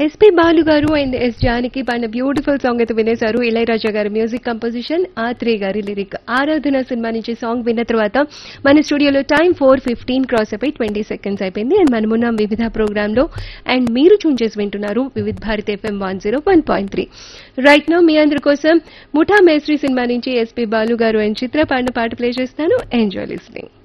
SP Balu గారు and yes Janaki పాడిన beautiful song అయితే వినేశారు. ఇళయరాజా గారి మ్యూజిక్ కంపోజిషన్, ఆత్రేయ గారి లిరిక్. ఆరాధన సినిమా నుంచి సాంగ్ విన్న తర్వాత మన స్టూడియోలో టైం 4:15 క్రాస్ అయిపోయి 20 seconds అయిపోయింది. అండ్ మనమున్నాం వివిధ ప్రోగ్రామ్ లో. అండ్ మీరు చూన్ చేసి వింటున్నారు Vividh Bharat FM 101.3. Right now మీ అందరి కోసం ముఠా మేస్త్రి సినిమా నుంచి ఎస్పి బాలు గారు అండ్ చిత్ర పాడిన పాట ప్లే చేస్తాను. Enjoy listening.